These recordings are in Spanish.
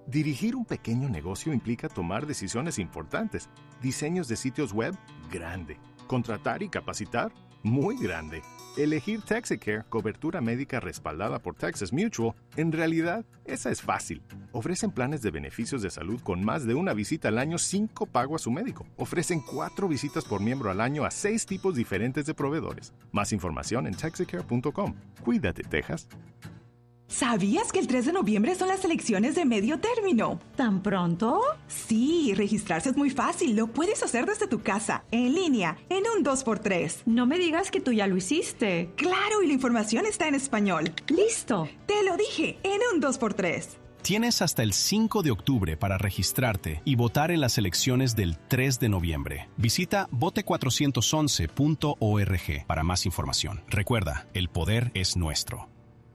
Dirigir un pequeño negocio implica tomar decisiones importantes. Diseños de sitios web, grande. Contratar y capacitar, muy grande. Elegir Texicare, cobertura médica respaldada por Texas Mutual, en realidad, esa es fácil. Ofrecen planes de beneficios de salud con más de una visita al año sin copago a su médico. Ofrecen 4 visitas por miembro al año a 6 tipos diferentes de proveedores. Más información en texicare.com. Cuídate, Texas. ¿Sabías que el 3 de noviembre son las elecciones de medio término? ¿Tan pronto? Sí, registrarse es muy fácil. Lo puedes hacer desde tu casa, en línea, en un 2x3. No me digas que tú ya lo hiciste. Claro, y la información está en español. ¡Listo! Te lo dije, en un 2x3. Tienes hasta el 5 de octubre para registrarte y votar en las elecciones del 3 de noviembre. Visita vote411.org para más información. Recuerda, el poder es nuestro.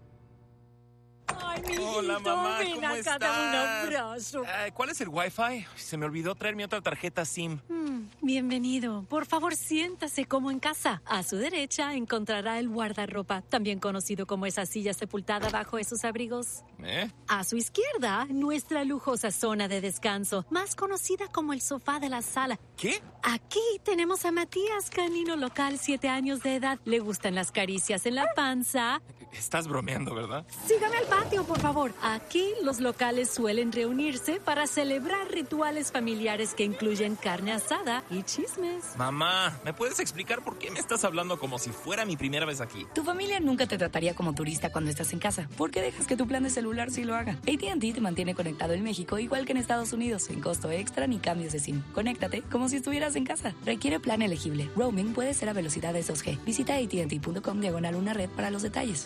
Ay, mijito, Hola, mamá, ven ¿cómo acá, estás? dame un abrazo. ¿Cuál es el Wi-Fi? Se me olvidó traer mi otra tarjeta SIM. Bienvenido. Por favor, siéntase como en casa. A su derecha encontrará el guardarropa, también conocido como esa silla sepultada bajo esos abrigos. A su izquierda, nuestra lujosa zona de descanso, más conocida como el sofá de la sala. ¿Qué? Aquí tenemos a Matías, canino local, 7 años de edad. Le gustan las caricias en la panza. Estás bromeando, ¿verdad? Sígame al patio, por favor. Aquí los locales suelen reunirse para celebrar rituales familiares que incluyen carne asada y chismes. Mamá, ¿me puedes explicar por qué me estás hablando como si fuera mi primera vez aquí? Tu familia nunca te trataría como turista cuando estás en casa. ¿Por qué dejas que tu plan de celular sí lo haga? AT&T te mantiene conectado en México igual que en Estados Unidos, sin costo extra ni cambios de SIM. Conéctate como si estuvieras en casa. Requiere plan elegible. Roaming puede ser a velocidades 2G. Visita AT&T.com/una red para los detalles.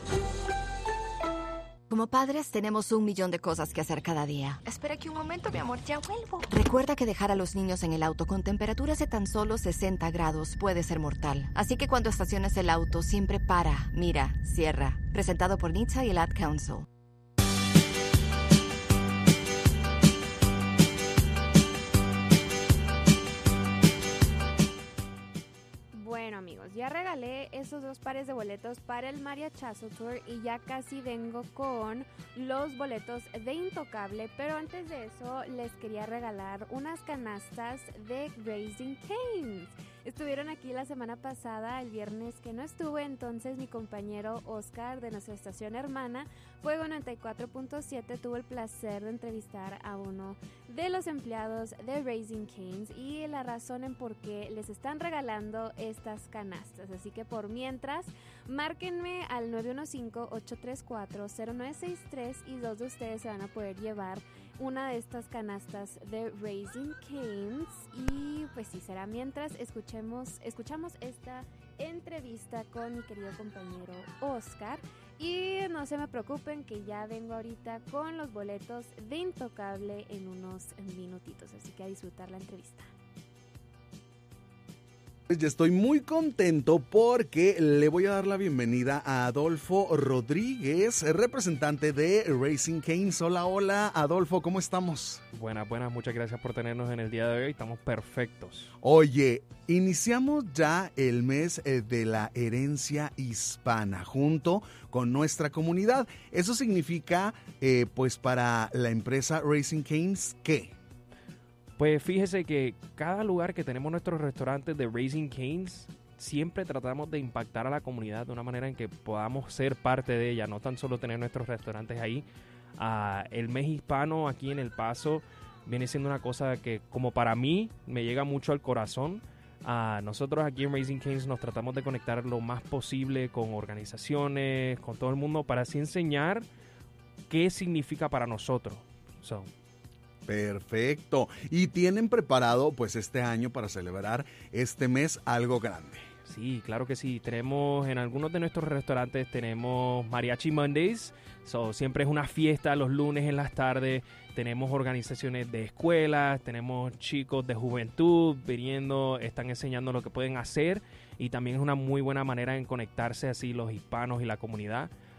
Como padres tenemos 1.000.000 de cosas que hacer cada día. Espera aquí un momento, mi amor, ya vuelvo. Recuerda que dejar a los niños en el auto con temperaturas de tan solo 60 grados puede ser mortal. Así que cuando estaciones el auto, siempre para, mira, cierra. Presentado por NHTSA y el Ad Council. Bueno, amigos, ya regalé esos 2 pares de boletos para el Mariachazo Tour y ya casi vengo con los boletos de Intocable, pero antes de eso les quería regalar unas canastas de Raising Cane's. Estuvieron aquí la semana pasada, el viernes que no estuve, entonces mi compañero Oscar de nuestra estación hermana, Fuego 94.7, tuvo el placer de entrevistar a uno de los empleados de Raising Cane's y la razón en por qué les están regalando estas canastas. Así que por mientras, márquenme al 915-834-0963 y 2 de ustedes se van a poder llevar una de estas canastas de Raising Cane's. Y pues sí, será mientras escuchamos esta entrevista con mi querido compañero Oscar. Y no se me preocupen que ya vengo ahorita con los boletos de Intocable en unos minutitos, así que a disfrutar la entrevista. Ya estoy muy contento porque le voy a dar la bienvenida a Adolfo Rodríguez, representante de Raising Cane's. Hola, hola, Adolfo, ¿cómo estamos? Buenas, muchas gracias por tenernos en el día de hoy, estamos perfectos. Oye, iniciamos ya el mes de la herencia hispana junto con nuestra comunidad. Eso significa, pues para la empresa Raising Cane's, ¿qué? Pues fíjese que cada lugar que tenemos nuestros restaurantes de Raising Cane's, siempre tratamos de impactar a la comunidad de una manera en que podamos ser parte de ella, no tan solo tener nuestros restaurantes ahí. El mes hispano aquí en El Paso viene siendo una cosa que, como para mí, me llega mucho al corazón. Nosotros aquí en Raising Cane's nos tratamos de conectar lo más posible con organizaciones, con todo el mundo, para así enseñar qué significa para nosotros. Perfecto. Y tienen preparado pues este año para celebrar este mes algo grande. Sí, claro que sí. Tenemos en algunos de nuestros restaurantes tenemos Mariachi Mondays. Siempre es una fiesta los lunes en las tardes. Tenemos organizaciones de escuelas, tenemos chicos de juventud viniendo, están enseñando lo que pueden hacer y también es una muy buena manera en conectarse así los hispanos y la comunidad.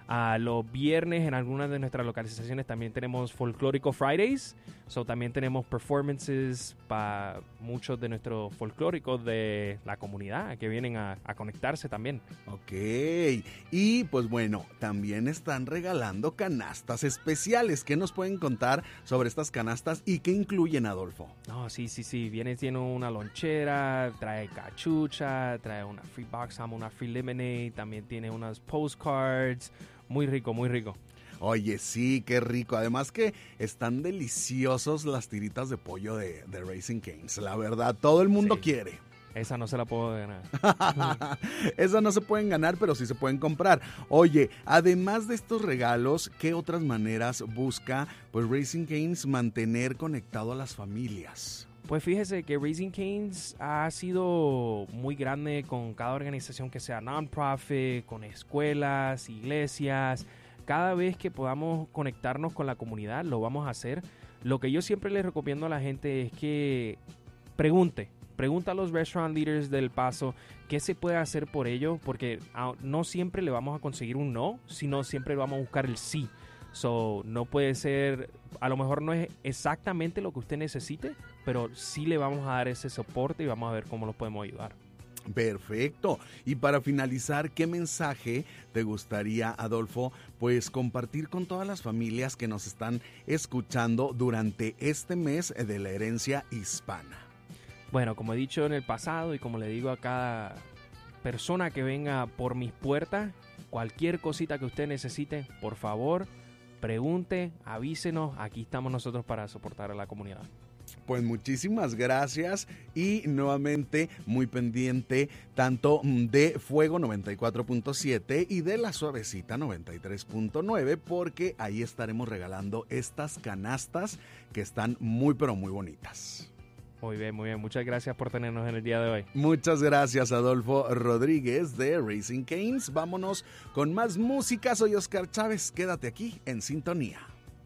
Los viernes en algunas de nuestras localizaciones también tenemos Folclórico Fridays. También tenemos performances para muchos de nuestros folclóricos de la comunidad que vienen a conectarse también. Ok, y pues bueno, también están regalando canastas especiales. ¿Qué nos pueden contar sobre estas canastas y qué incluyen, Adolfo? Sí. Tiene una lonchera, trae cachucha, trae una free box, una free lemonade, también tiene unas postcards. Muy rico, muy rico. Oye, sí, qué rico. Además que están deliciosos las tiritas de pollo de Raising Cane's. La verdad, todo el mundo quiere. Esa no se la puedo ganar. Esa no se pueden ganar, pero sí se pueden comprar. Oye, además de estos regalos, ¿qué otras maneras busca pues Raising Cane's mantener conectado a las familias? Pues fíjese que Raising Cane's ha sido muy grande con cada organización que sea non-profit, con escuelas, iglesias. Cada vez que podamos conectarnos con la comunidad, lo vamos a hacer. Lo que yo siempre les recomiendo a la gente es que pregunta a los restaurant leaders del Paso qué se puede hacer por ellos, porque no siempre le vamos a conseguir un no, sino siempre vamos a buscar el sí. No puede ser, a lo mejor no es exactamente lo que usted necesite, pero sí le vamos a dar ese soporte y vamos a ver cómo los podemos ayudar. Perfecto. Y para finalizar, ¿qué mensaje te gustaría, Adolfo, pues compartir con todas las familias que nos están escuchando durante este mes de la herencia hispana? Bueno, como he dicho en el pasado y como le digo a cada persona que venga por mis puertas, cualquier cosita que usted necesite, por favor, pregunte, avísenos, aquí estamos nosotros para soportar a la comunidad. Pues muchísimas gracias y nuevamente muy pendiente tanto de Fuego 94.7 y de La Suavecita 93.9 porque ahí estaremos regalando estas canastas que están muy pero muy bonitas. Muy bien. Muchas gracias por tenernos en el día de hoy. Muchas gracias, Adolfo Rodríguez de Raising Cane's. Vámonos con más música. Soy Oscar Chávez. Quédate aquí en sintonía.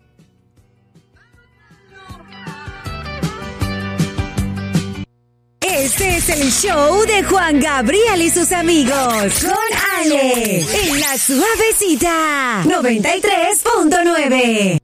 Este es el show de Juan Gabriel y sus amigos. Con Ale. En La Suavecita 93.9.